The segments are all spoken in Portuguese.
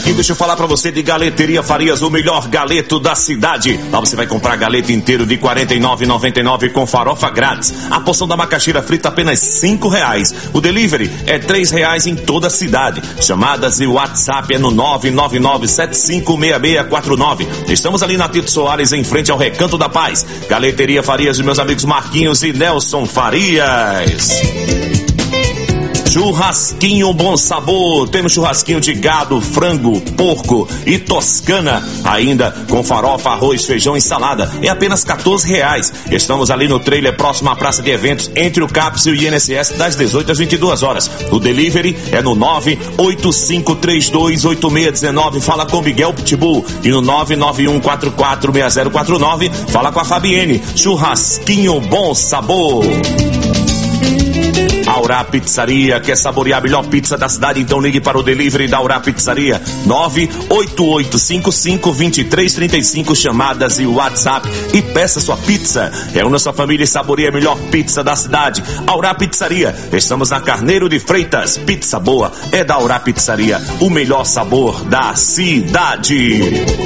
Marquinhos, deixa eu falar pra você de Galeteria Farias, o melhor galeto da cidade. Lá você vai comprar galeto inteiro de R$ 49,99 com farofa grátis. A porção da macaxeira frita apenas R$ 5,00. O delivery é R$ 3,00 em toda a cidade. Chamadas e WhatsApp é no 999756649. Estamos ali na Tito Soares, em frente ao Recanto da Paz. Galeteria Farias de meus amigos Marquinhos e Nelson Farias. Churrasquinho Bom Sabor, temos churrasquinho de gado, frango, porco e toscana, ainda com farofa, arroz, feijão e salada, é apenas R$ 14,00. Estamos ali no trailer próximo à praça de eventos, entre o CAPS e o INSS, das 18 às 22 horas. O delivery é no 985328619, fala com Miguel Pitbull, e no 991446049, fala com a Fabienne. Churrasquinho Bom Sabor. Aurá Pizzaria, quer saborear a melhor pizza da cidade? Então ligue para o delivery da Aurá Pizzaria, 988552335, chamadas e WhatsApp, e peça sua pizza. Reúna sua família e saboreie a melhor pizza da cidade. Aurá Pizzaria, estamos na Carneiro de Freitas. Pizza boa é da Aurá Pizzaria, o melhor sabor da cidade.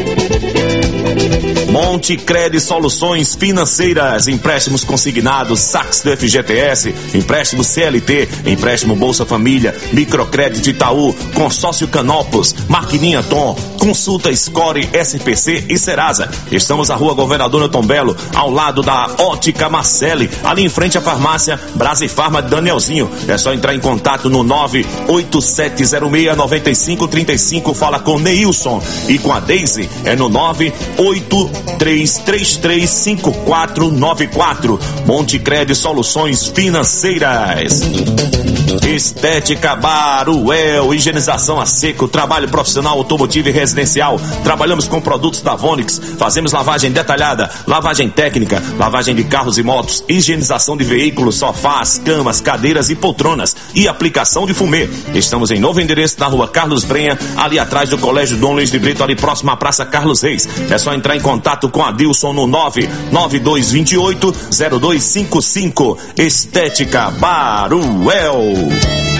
Monticred Soluções Financeiras, empréstimos consignados, saques do FGTS, empréstimo CLT, empréstimo Bolsa Família, microcrédito Itaú, consórcio Canopus, Maquininha Tom, consulta Score, SPC e Serasa. Estamos na Rua Governador Newton Belo, ao lado da Ótica Marcelli, ali em frente à farmácia Brasifarma Danielzinho. É só entrar em contato no 987069535, fala com Neilson, e com a Deise é no 983335494. Monticred Soluções Financeiras. Estética Baruel, higienização a seco, trabalho profissional automotivo e residencial. Trabalhamos com produtos da Vonix, fazemos lavagem detalhada, lavagem técnica, lavagem de carros e motos, higienização de veículos, sofás, camas, cadeiras e poltronas e aplicação de fumê. Estamos em novo endereço na Rua Carlos Brenha, ali atrás do Colégio Dom Luiz de Brito, ali próximo à Praça Carlos Reis. É só entrar em contato com a Dilson no 992280255. Estética Baruel.